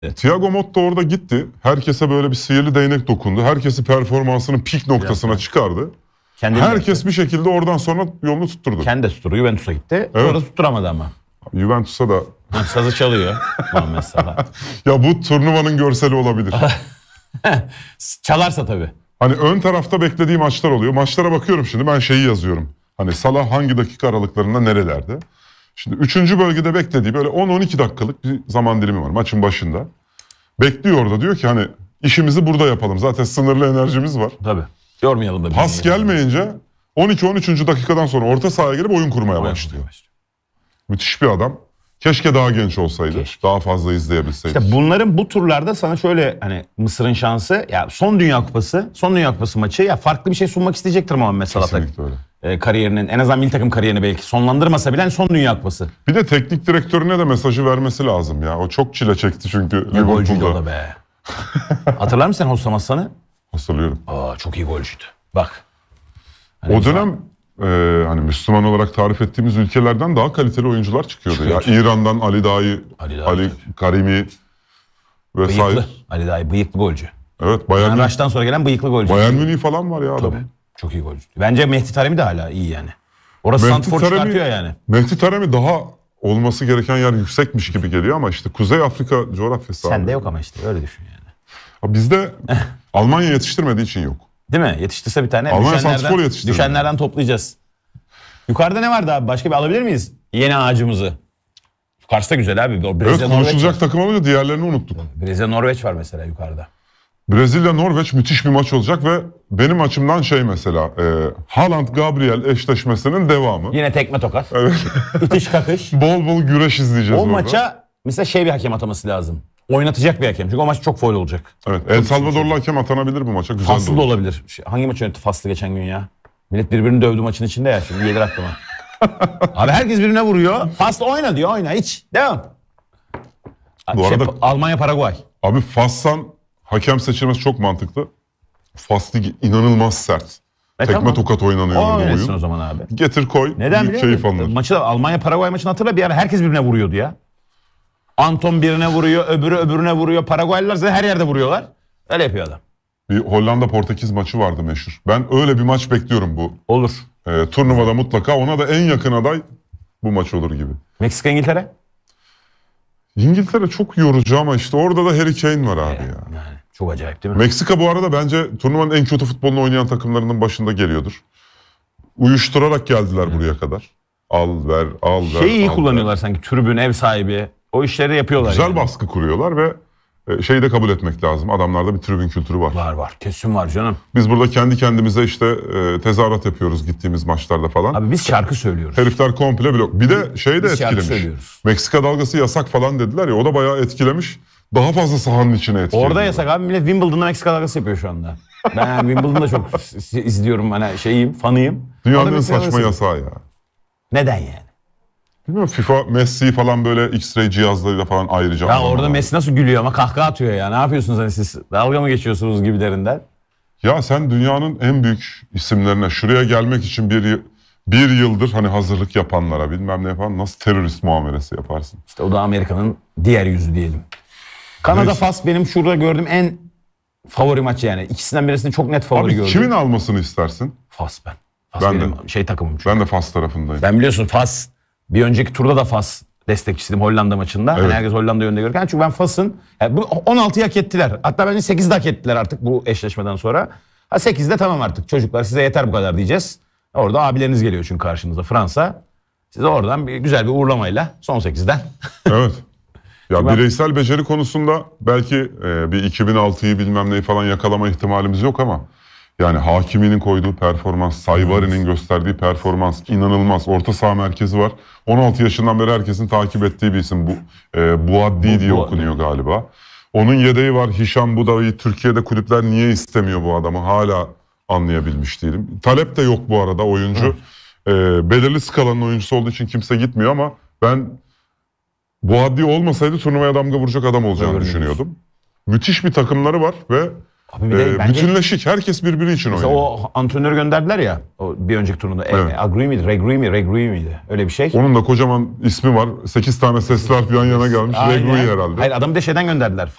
Thiago Motta orada gitti. Herkese böyle bir sihirli değnek dokundu. Herkesi performansının pik noktasına çıkardı. Herkes bir şekilde oradan sonra yolunu tutturdu. Kendi de tutturdu. Juventus'a gitti. Evet. Orada tutturamadı ama. Juventus'a da... Sazı çalıyor Muhammed Salah. Ya bu turnuvanın görseli olabilir. Çalarsa tabii. Hani ön tarafta beklediği maçlar oluyor. Maçlara bakıyorum şimdi, ben şeyi yazıyorum. Hani Salah hangi dakika aralıklarında nerelerde? Şimdi 3. bölgede beklediği böyle 10-12 dakikalık bir zaman dilimi var maçın başında. Bekliyor orada, diyor ki hani işimizi burada yapalım. Zaten sınırlı enerjimiz var. Tabii. Yormayalım da. Pas gelmeyince 12-13. dakikadan sonra orta sahaya girip oyun kurmaya başlıyor. Müthiş bir adam. Keşke daha genç olsaydı. Keşke. Daha fazla izleyebilseydik. İşte bunların bu turlarda sana şöyle, hani Mısır'ın şansı ya, son Dünya Kupası maçı ya, farklı bir şey sunmak isteyecektir Muhammed Salah. Kesinlikle öyle. Kariyerinin, en azından milli takım kariyerini belki sonlandırmasa bile son Dünya Kupası. Bir de teknik direktörüne de mesajı vermesi lazım ya. O çok çile çekti çünkü. Ne golcüydü o da be. Hatırlar mısın Hossam Aslan'ı? Hatırlıyorum. Çok iyi golcüydü. Bak. Hani o dönem hani Müslüman olarak tarif ettiğimiz ülkelerden daha kaliteli oyuncular çıkıyordu. Ya İran'dan Ali Dahi, Ali Karimi vesaire. Bıyıklı. Ali Dahi bıyıklı golcü. Evet, Bayern Raş'tan sonra gelen bıyıklı golcü. Bayern Münih falan var ya adam. Tabii. Çok iyi golcü. Bence Mehdi Taremi de hala iyi yani. Orası santrfor çıkartıyor yani. Mehdi Taremi daha olması gereken yer yüksekmiş gibi geliyor ama işte Kuzey Afrika coğrafyası. Sende yok ama işte öyle düşün yani. Bizde Almanya yetiştirmediği için yok. Değil mi? Yetiştirse bir tane. Almanya santrfor yetiştirdi. Düşenlerden toplayacağız. Yukarıda ne vardı abi? Başka bir alabilir miyiz? Yeni ağacımızı. Yukarısı da güzel abi. Evet, konuşulacak takım olunca diğerlerini unuttuk. Brezilya Norveç var mesela yukarıda. Brezilya Norveç müthiş bir maç olacak ve benim açımdan mesela Haaland Gabriel eşleşmesinin devamı. Yine tekme tokat. Evet. İtiş kakış. Bol bol güreş izleyeceğiz orada. O maça mesela bir hakem ataması lazım. Oynatacak bir hakem. Çünkü o maç çok faul olacak. Evet. El Salvadorlu hakem atanabilir bu maça. Güzel Faslı da olabilir. Hangi maç yönetti Faslı geçen gün ya? Millet birbirini dövdü maçın içinde ya. Şimdi gelir aklıma. Abi herkes birbirine vuruyor. Faslı oyna diyor. Oyna hiç. Devam. Bu arada Almanya Paraguay. Abi Fas'tan hakem seçilmesi çok mantıklı. Fas ligi inanılmaz sert. Tekme tokat oynanıyor bu oyun. O zaman abi. Getir koy. Neden biliyor musun? Maçı da Almanya Paraguay maçını hatırla, bir ara herkes birbirine vuruyordu ya. Anton birine vuruyor, öbürü öbürüne vuruyor. Paraguaylılar zaten her yerde vuruyorlar. Öyle yapıyor adam. Bir Hollanda-Portekiz maçı vardı meşhur. Ben öyle bir maç bekliyorum bu. Olur. Turnuvada mutlaka, ona da en yakın aday bu maç olur gibi. Meksika-İngiltere? İngiltere çok yorucu ama işte orada da Harry Kane var abi ya. Yani çok acayip değil mi? Meksika bu arada bence turnuvanın en kötü futbolunu oynayan takımlarının başında geliyordur. Uyuşturarak geldiler buraya kadar. Al ver, al ver. Şeyi iyi kullanıyorlar sanki, tribün, ev sahibi. O işleri yapıyorlar. Güzel baskı kuruyorlar ve şeyi de kabul etmek lazım. Adamlarda bir tribün kültürü var. Var. Kesin var canım. Biz burada kendi kendimize işte tezahürat yapıyoruz gittiğimiz maçlarda falan. Abi biz şarkı söylüyoruz. Herifler komple blok. Bir de şey de etkilemiş. Meksika dalgası yasak falan dediler ya, o da bayağı etkilemiş. Daha fazla sahanın içine etkiledi. Orada yasak abi. Millet Wimbledon'da Meksika dalgası yapıyor şu anda. Ben Wimbledon'da çok izliyorum. Hani fanıyım. Dünyanın en saçma yasağı ya. Neden yani? Bilmiyorum, FIFA Messi'yi falan böyle X-ray cihazlarıyla falan ayrıca. Ya orada Messi nasıl gülüyor ama kahkaha atıyor ya. Ne yapıyorsunuz hani siz? Dalga mı geçiyorsunuz gibilerinden? Ya sen dünyanın en büyük isimlerine şuraya gelmek için bir yıldır hani hazırlık yapanlara bilmem ne yapan, nasıl terörist muamelesi yaparsın? İşte o da Amerika'nın diğer yüzü diyelim. Kanada Fas benim şurada gördüğüm en favori maç yani. İkisinden birisini çok net favori gördüm. Kimin almasını istersin? Fas ben. Fas ben benim de. Takımım çünkü. Ben de Fas tarafındayım. Ben biliyorsun Fas, bir önceki turda da Fas destekçisiydim Hollanda maçında. Evet. Hani herkes Hollanda yönünde görürken. Çünkü ben Fas'ın, yani bu 16'yı hak ettiler. Hatta bence 8'de hak ettiler artık bu eşleşmeden sonra. 8'de tamam artık çocuklar, size yeter bu kadar diyeceğiz. Orada abileriniz geliyor çünkü karşınıza, Fransa. Size oradan güzel bir uğurlamayla son 8'den. Evet. Ya bireysel beceri konusunda belki bir 2006'yı bilmem neyi falan yakalama ihtimalimiz yok ama yani Hakimi'nin koyduğu performans, Saybari'nin gösterdiği performans inanılmaz. Orta saha merkezi var. 16 yaşından beri herkesin takip ettiği bir isim. Buaddi diye okunuyor galiba. Onun yedeği var, Hişam Budavi. Türkiye'de kulüpler niye istemiyor bu adamı hala anlayabilmiş değilim. Talep de yok bu arada oyuncu. Belirli skalanın oyuncusu olduğu için kimse gitmiyor ama ben Buaddi olmasaydı turnuvaya damga vuracak adam olacağını düşünüyordum. Müthiş bir takımları var ve Abi bir de bence bütünleşik. Herkes birbiri için mesela oynuyor. o antrenörü gönderdiler ya o bir önceki turunda. Evet. Agree miydi? Regrui miydi? Öyle bir şey. Onun da kocaman ismi var. 8 tane sesli harf yan yana gelmiş. Aynen. Regrui herhalde. Hayır adamı da şeyden gönderdiler.